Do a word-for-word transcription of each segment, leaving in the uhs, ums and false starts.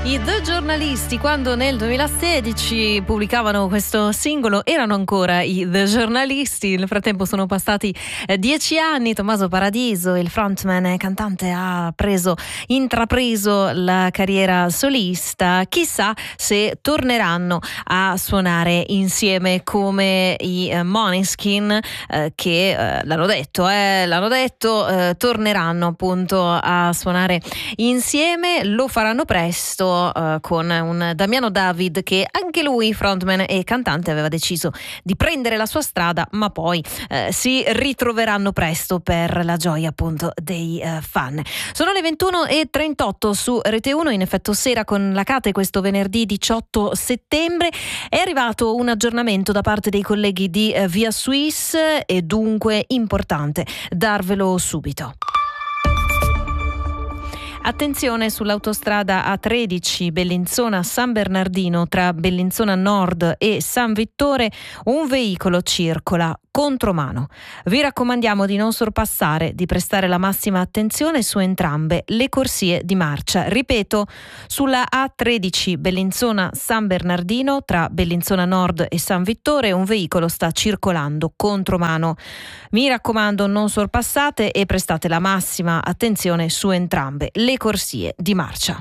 I The Giornalisti, quando nel duemilasedici pubblicavano questo singolo, erano ancora i The Giornalisti. Nel frattempo sono passati eh, dieci anni. Tommaso Paradiso, il frontman e cantante, ha preso, intrapreso la carriera solista. Chissà se torneranno a suonare insieme come i eh, Måneskin, eh, che eh, l'hanno detto, eh, l'hanno detto, eh, torneranno appunto a suonare insieme. Lo faranno presto. Uh, con un Damiano David che anche lui, frontman e cantante, aveva deciso di prendere la sua strada, ma poi uh, si ritroveranno presto per la gioia appunto dei uh, fan. Sono le ventuno e trentotto su Rete uno, in effetto sera con la Cate questo venerdì diciotto settembre. È arrivato un aggiornamento da parte dei colleghi di uh, Via Suisse e dunque importante darvelo subito. Attenzione sull'autostrada A tredici Bellinzona-San Bernardino, tra Bellinzona Nord e San Vittore un veicolo circola contromano. Vi raccomandiamo di non sorpassare, di prestare la massima attenzione su entrambe le corsie di marcia. Ripeto, sulla A tredici Bellinzona-San Bernardino, tra Bellinzona Nord e San Vittore un veicolo sta circolando contromano. Mi raccomando, non sorpassate e prestate la massima attenzione su entrambe le corsie di marcia.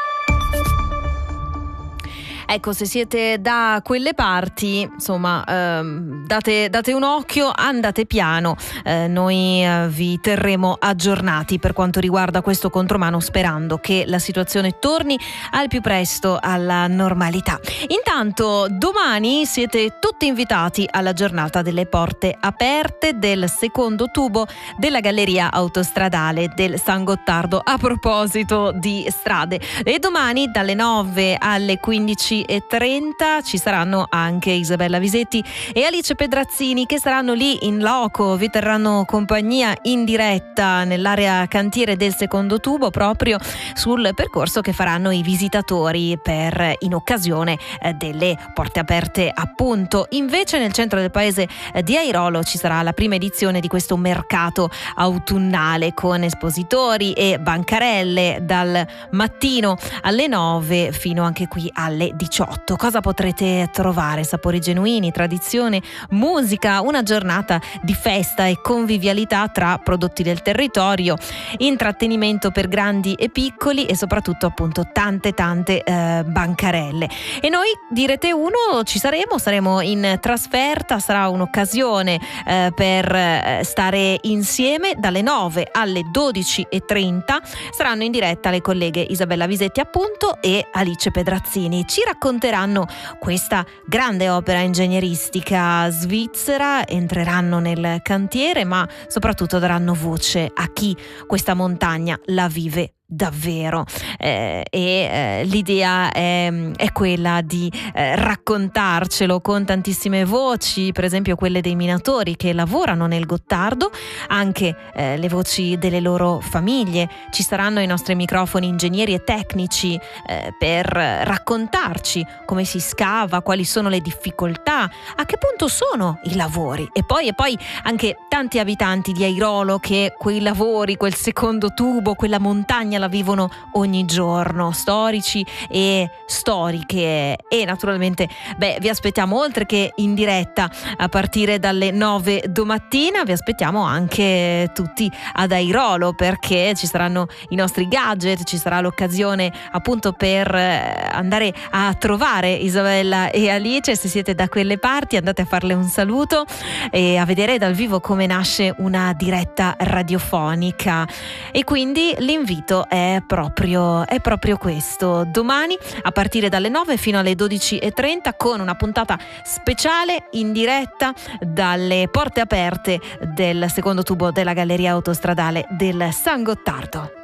Ecco, se siete da quelle parti, insomma, ehm, date, date un occhio, andate piano. Eh, noi eh, vi terremo aggiornati per quanto riguarda questo contromano, sperando che la situazione torni al più presto alla normalità. Intanto, domani siete tutti invitati alla giornata delle porte aperte del secondo tubo della galleria autostradale del San Gottardo. A proposito di strade, e domani dalle nove alle quindici e trenta ci saranno anche Isabella Visetti e Alice Pedrazzini, che saranno lì in loco, vi terranno compagnia in diretta nell'area cantiere del secondo tubo, proprio sul percorso che faranno i visitatori per in occasione eh, delle porte aperte appunto. Invece nel centro del paese eh, di Airolo ci sarà la prima edizione di questo mercato autunnale con espositori e bancarelle dal mattino alle nove fino anche qui alle diciotto. Cosa potrete trovare? Sapori genuini, tradizione, musica, una giornata di festa e convivialità tra prodotti del territorio, intrattenimento per grandi e piccoli e soprattutto appunto tante tante eh, bancarelle. E noi di Rete uno ci saremo, saremo in trasferta, sarà un'occasione eh, per eh, stare insieme dalle nove alle dodici e trenta. Saranno in diretta le colleghe Isabella Visetti appunto e Alice Pedrazzini. Ci racconteranno questa grande opera ingegneristica svizzera, entreranno nel cantiere, ma soprattutto daranno voce a chi questa montagna la vive davvero eh, e eh, l'idea è, è quella di eh, raccontarcelo con tantissime voci, per esempio quelle dei minatori che lavorano nel Gottardo, anche eh, le voci delle loro famiglie. Ci saranno i nostri microfoni ingegneri e tecnici eh, per raccontarci come si scava, quali sono le difficoltà, a che punto sono i lavori, e poi, e poi anche tanti abitanti di Airolo che quei lavori, quel secondo tubo, quella montagna la vivono ogni giorno, storici e storiche. E naturalmente beh, vi aspettiamo oltre che in diretta a partire dalle nove domattina, vi aspettiamo anche tutti ad Airolo, perché ci saranno i nostri gadget, ci sarà l'occasione appunto per andare a trovare Isabella e Alice. Se siete da quelle parti andate a farle un saluto e a vedere dal vivo come nasce una diretta radiofonica, e quindi l'invito è proprio, è proprio questo: domani a partire dalle nove fino alle dodici e trenta con una puntata speciale in diretta dalle porte aperte del secondo tubo della galleria autostradale del San Gottardo.